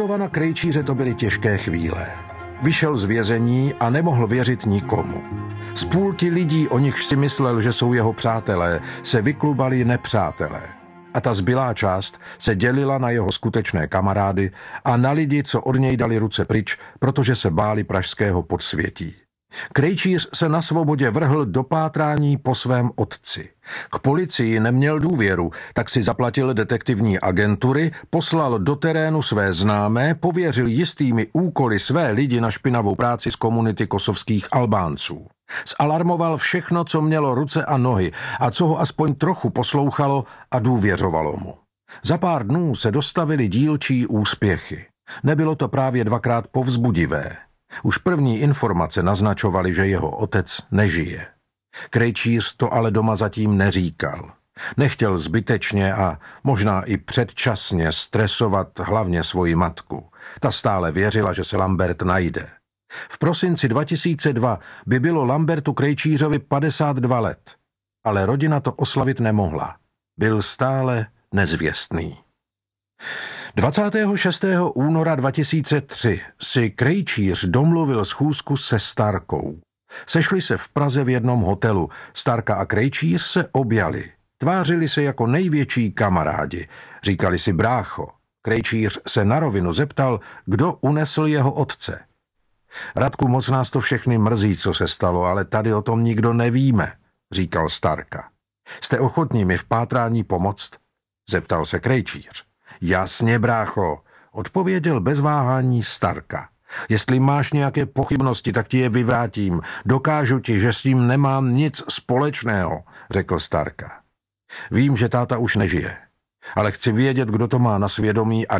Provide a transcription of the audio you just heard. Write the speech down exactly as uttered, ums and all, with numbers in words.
Doslova na Krejčíře to byly těžké chvíle. Vyšel z vězení a nemohl věřit nikomu. Z půlky lidí, o nichž si myslel, že jsou jeho přátelé, se vyklubali nepřátelé. A ta zbylá část se dělila na jeho skutečné kamarády a na lidi, co od něj dali ruce pryč, protože se báli pražského podsvětí. Krejčíř se na svobodě vrhl do pátrání po svém otci. K policii neměl důvěru, tak si zaplatil detektivní agentury, poslal do terénu své známé, pověřil jistými úkoly své lidi na špinavou práci z komunity kosovských Albánců. Zalarmoval všechno, co mělo ruce a nohy a co ho aspoň trochu poslouchalo a důvěřovalo mu. Za pár dnů se dostavily dílčí úspěchy. Nebylo to právě dvakrát povzbudivé. Už první informace naznačovaly, že jeho otec nežije. Krejčíř to ale doma zatím neříkal. Nechtěl zbytečně a možná i předčasně stresovat hlavně svoji matku. Ta stále věřila, že se Lambert najde. V prosinci dva tisíce dva by bylo Lambertu Krejčířovi padesát dva let, ale rodina to oslavit nemohla. Byl stále nezvěstný. dvacátého šestého února dva tisíce tři si Krejčíř domluvil schůzku se Starkou. Sešli se v Praze v jednom hotelu. Starka a Krejčíř se objali. Tvářili se jako největší kamarádi. Říkali si brácho. Krejčíř se na rovinu zeptal, kdo unesl jeho otce. Radku, moc nás to všechny mrzí, co se stalo, ale tady o tom nikdo nevíme, říkal Starka. Jste ochotní mi v pátrání pomoct? Zeptal se Krejčíř. Jasně, brácho, odpověděl bez váhání Starka. Jestli máš nějaké pochybnosti, tak ti je vyvrátím. Dokážu ti, že s tím nemám nic společného, řekl Starka. Vím, že táta už nežije, ale chci vědět, kdo to má na svědomí a